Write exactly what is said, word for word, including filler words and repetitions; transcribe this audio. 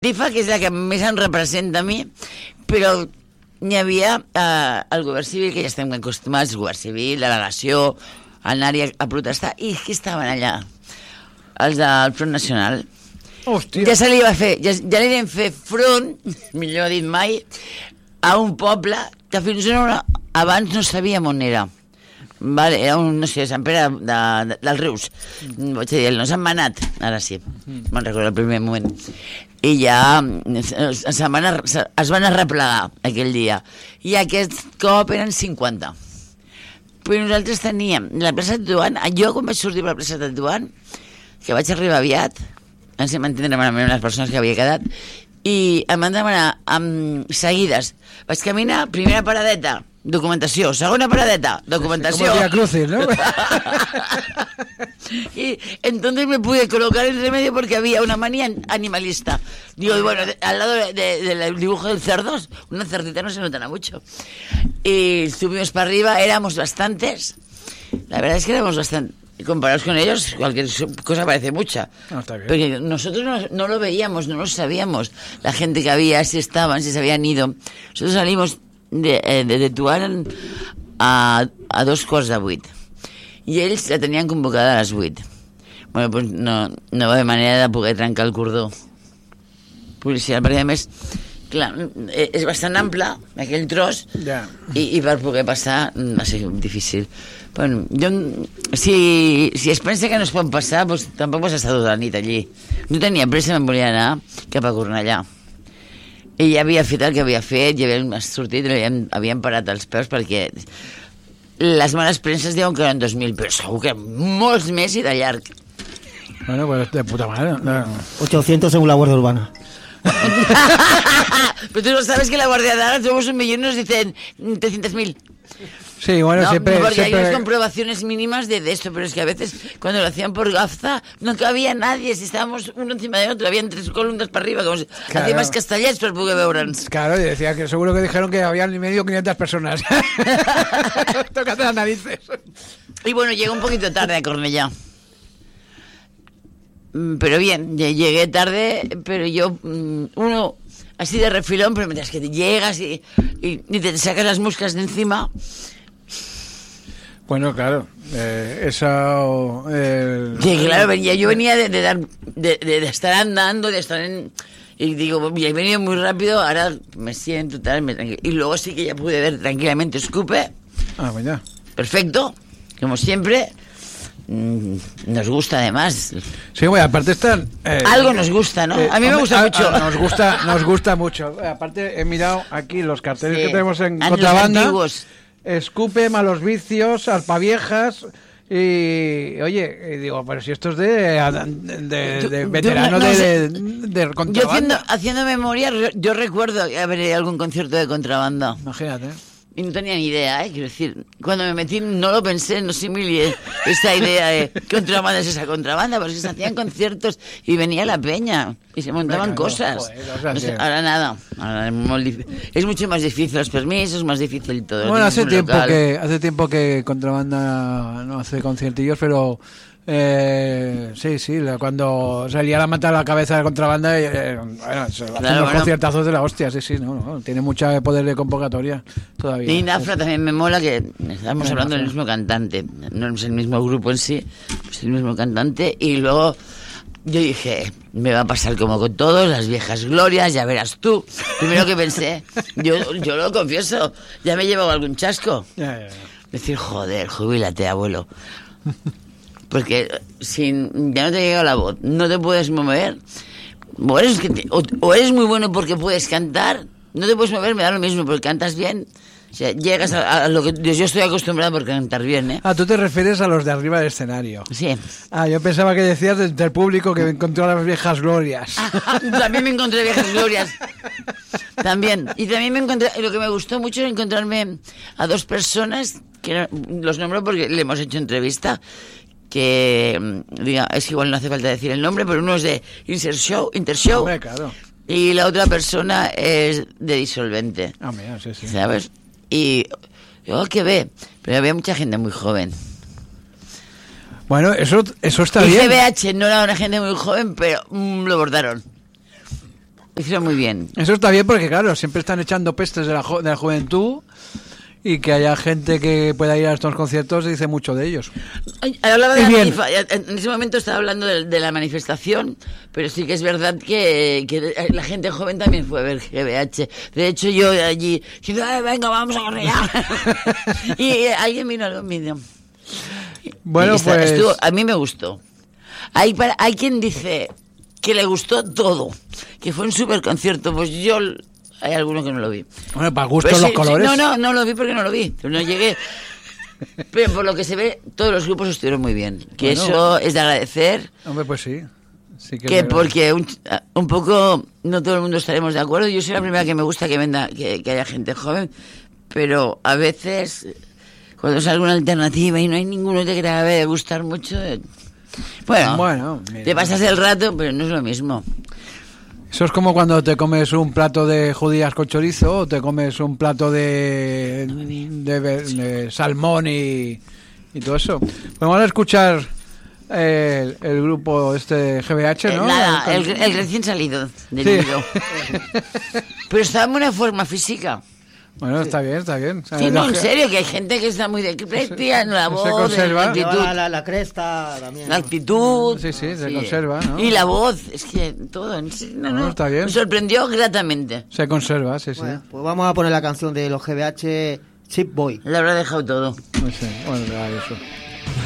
Tifa, que és la que més em representa a mi, però n'hi havia eh, el govern civil, que ja estem acostumats, el govern civil, delegació, anar-hi a, a protestar, i qui estaven allà? Els del Front Nacional. Hòstia. Ja se li va fer, ja, ja li vam fer front, millor dit mai, a un poble que fins ara abans no sabíem on era. Vale, era un, no sé, Sant Pere de, de, dels Rius. Mm. Vaig dir, no s'han manat, ara sí, mm. me'n recordo el primer moment. I ja es van, es van arreplegar aquell dia. I aquest cop eren cinquanta. Però nosaltres teníem la plaça de Tetuan, jo quan vaig sortir per la plaça de Tetuan, que vaig arribar aviat, ens vam entendre malament les persones que havia quedat, i em van demanar amb seguides. Vaig caminar, primera paradeta, documentació, segona paradeta, documentació. Como Vía Crucis, ¿no? Y entonces me pude colocar en remedio porque había una manía animalista. Digo, y bueno, al lado del de, de, de dibujo de cerdos, una cerdita no se notará mucho. Y subimos para arriba, éramos bastantes. La verdad es que éramos bastantes. Comparados con ellos, cualquier cosa parece mucha. No, está bien. Porque nosotros no, no lo veíamos, no lo sabíamos. La gente que había, si estaban, si se habían ido. Nosotros salimos de, de, de Tetuan a, a dos quarts de vuit. I ells la tenien convocada a les vuit. Bueno, doncs no, no va haver manera de poder trencar el cordó policial, perquè a més, clar, és bastant ample aquell tros, ja. i, i per poder passar va ser difícil. Bueno, jo, si, si es pensa que no es pot passar, doncs tampoc vas estar tota la nit allí. No tenia pressa, me'n volia anar cap a Cornellà. I ja havia fet el que havia fet, ja havíem sortit, havíem, havíem parat els peus, perquè les males premses diuen que eren dos mil, però segur que molts més i de llarg. Bueno, pues de puta madre. No. ochocientos según la Guardia Urbana. Pero tú no sabes que la Guardia Urbana somos un millón y nos dicen trescientos mil. Sí, bueno, no, siempre... porque siempre... hay unas comprobaciones mínimas de, de esto, pero es que a veces cuando lo hacían por gafza no cabía nadie, si estábamos uno encima de otro, habían tres columnas para arriba, como si claro. hacía más castellers per poder veure'ns. Claro, y decía que seguro que dijeron que habían medio quinientas personas. Tócate las narices. Y bueno, llegué un poquito tarde a Cornellà. Pero bien, llegué tarde, pero yo, uno así de refilón, pero mientras que te llegas y, y, y te sacas las moscas de encima. Bueno, claro, eh, eso... Eh, sí, claro, venía, yo venía de, de, dar, de, de, de estar andando, de estar en... Y digo, he venido muy rápido, ahora me siento, tal, me tranquilo. Y luego sí que ya pude ver tranquilamente Scupe. Ah, bueno. Perfecto, como siempre. Nos gusta además. Sí, bueno, aparte están... Eh, Algo nos gusta, ¿no? Eh, a mí me gusta a, mucho. A, nos gusta nos gusta mucho. Aparte he mirado aquí los carteles sí. que tenemos en contrabanda. Scupe, Malos Vicios, Alpaviejas... Y, oye, y digo, pero si esto es de, de, de, de veterano no, no de, de, de contrabanda. Yo haciendo, haciendo memoria, yo recuerdo haber algún concierto de contrabanda. Imagínate. Y no tenía ni idea, ¿eh? Quiero decir, cuando me metí no lo pensé, no similé esa idea de contrabanda es esa contrabanda, porque se hacían conciertos y venía la peña y se montaban Venga, cosas. No, joder, o sea, no sé, ahora nada, ahora es, muy, es mucho más difícil los permisos, es más difícil todo. Bueno, hace tiempo que hace tiempo que contrabanda no hace conciertillos, pero Eh, sí, sí, cuando salía la mata a la cabeza de contrabanda, eh, bueno, se hacen claro, unos bueno. conciertazos de la hostia, sí, sí, no, no, tiene mucho poder de convocatoria todavía. Y Nafra también me mola que estamos sí, hablando del mismo cantante, no es el mismo grupo en sí, es el mismo cantante, y luego yo dije, me va a pasar como con todos, las viejas glorias, ya verás tú. Primero que pensé, yo, yo lo confieso, ya me he llevado algún chasco. Ya, ya, ya. Decir, joder, jubílate, abuelo. Porque si ya no te llega la voz, no te puedes mover, o eres, que te, o, o eres muy bueno porque puedes cantar, no te puedes mover, me da lo mismo, porque cantas bien. O sea, llegas a, a lo que yo estoy acostumbrado por cantar bien, ¿eh? Ah, tú te refieres a los de arriba del escenario. Sí. Ah, yo pensaba que decías del, del público que encontró a las viejas glorias. También me encontré viejas glorias. También. Y también me encontré, lo que me gustó mucho era encontrarme a dos personas, que los nombro porque le hemos hecho entrevista, que, diga, es que igual no hace falta decir el nombre, pero uno es de Intershow, Intershow Hombre, claro. Y la otra persona es de Disolvente. Ah, mira, sí, sí. ¿Sabes? Y, oh, qué ve, pero había mucha gente muy joven. Bueno, eso, eso está y bien. G B H no era una gente muy joven, pero mm, lo bordaron. hicieron muy bien. Eso está bien porque, claro, siempre están echando pestes de la, jo- de la juventud y que haya gente que pueda ir a estos conciertos dice mucho de ellos. Hablaba de la manifa- en ese momento estaba hablando de, de la manifestación, pero sí que es verdad que, que la gente joven también fue a ver G B H. De hecho, yo allí, diciendo, venga, vamos a correar. Y alguien vino al vídeo. Bueno, está, pues... Estuvo, a mí me gustó. Hay, para, hay quien dice que le gustó todo, que fue un super concierto. Pues yo... Hay alguno que no lo vi. Bueno, para gustos pues los sí, colores. Sí, no, no, no lo vi porque no lo vi. No llegué. Pero por lo que se ve, todos los grupos estuvieron muy bien. Que bueno, eso es de agradecer. Hombre, pues sí. sí que que porque un, un poco no todo el mundo estaremos de acuerdo. Yo soy la primera que me gusta que venda, que, que haya gente joven. Pero a veces, cuando sale una alternativa y no hay ninguno que te acabe de gustar mucho, bueno, bueno mira, te pasas el rato, pero no es lo mismo. Eso es como cuando te comes un plato de judías con chorizo o te comes un plato de, de, de salmón y, y todo eso. Pues vamos a escuchar el, el grupo este G B H, ¿no? Eh, nada, el, el recién salido del sí. libro. Pero está en buena forma física. Bueno, sí. está bien, está bien. Sí, no, en serio, que hay gente que está muy decrépita, la voz, la actitud. La, la, la cresta también. La actitud. Sí, sí, se sí. conserva, ¿no? Y la voz, es que todo. No, no, no, está bien. Me sorprendió gratamente. Se conserva, sí, bueno, sí. Pues vamos a poner la canción de los G B H, Chip Boy. Le habrá dejado todo. No sé, bueno, eso.